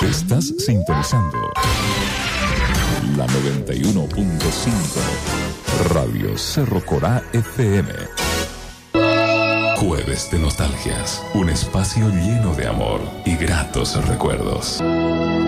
Estás sintonizando la 91.5 Radio Cerro Corá FM. Jueves de Nostalgias, un espacio lleno de amor y gratos recuerdos.